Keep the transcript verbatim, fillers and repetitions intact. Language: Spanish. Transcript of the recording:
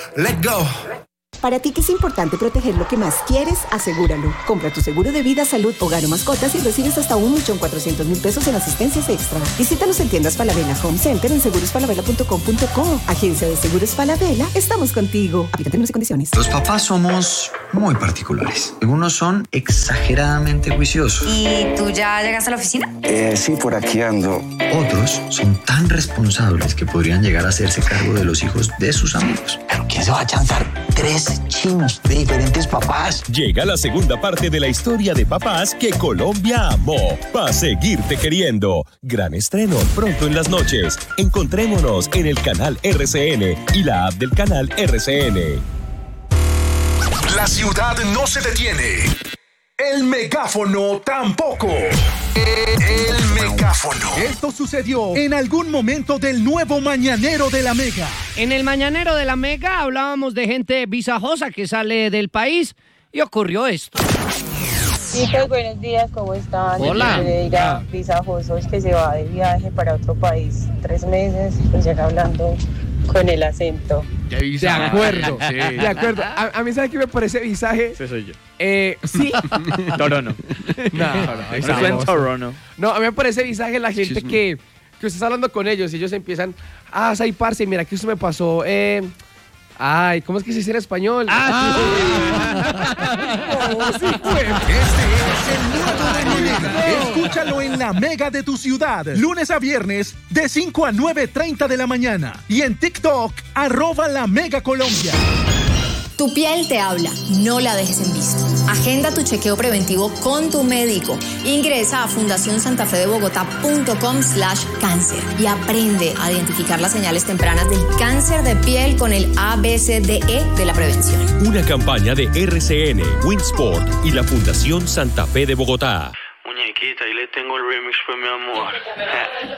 Let go. Para ti que es importante proteger lo que más quieres, asegúralo. Compra tu seguro de vida, salud, hogar o mascotas y recibes hasta un millón cuatrocientos mil pesos en asistencias extra. Visítanos en tiendas Falabella Home Center en seguros falabella punto com punto co. Agencia de Seguros Falabella, estamos contigo. Aplica términos y condiciones. Los papás somos muy particulares. Algunos son exageradamente juiciosos. ¿Y tú ya llegaste a la oficina? Eh, sí, por aquí ando. Otros son tan responsables que podrían llegar a hacerse cargo de los hijos de sus amigos. ¿Pero quién se va a chanzar tres chinos de diferentes papás? Llega la segunda parte de la historia de papás que Colombia amó. Pa' seguirte queriendo. Gran estreno pronto en las noches. Encontrémonos en el canal R C N y la app del canal R C N. La ciudad no se detiene. El megáfono tampoco. El megáfono. Esto sucedió en algún momento del nuevo Mañanero de la Mega. En el Mañanero de la Mega hablábamos de gente visajosa que sale del país y ocurrió esto. Chicos, buenos días, ¿cómo están? Hola. Yo quiero ir a visajosos que se va de viaje para otro país tres meses y llega hablando con el acento. De acuerdo, sí. De acuerdo. A, a mí, ¿sabe qué me parece visaje? Ese soy yo. Eh, sí. Torono. No, no, no, en Torono. No, a mí me parece visaje la gente que, que estás hablando con ellos y ellos empiezan, ah, say, parce, mira que eso me pasó, eh... Ay, ¿cómo es que se dice en español? Ah, sí. Oh, sí, pues. Este es el nuevo de la Mega. Escúchalo en la Mega de tu ciudad, lunes a viernes, de cinco a nueve treinta de la mañana. Y en TikTok, arroba la Mega Colombia. Tu piel te habla, no la dejes en visto. Agenda tu chequeo preventivo con tu médico. Ingresa a fundación santa fe de bogotá punto com slash cáncer y aprende a identificar las señales tempranas del cáncer de piel con el A B C D E de la prevención. Una campaña de R C N, Winsport y la Fundación Santa Fe de Bogotá. Muñequita, ahí le tengo el remix, pues, mi amor.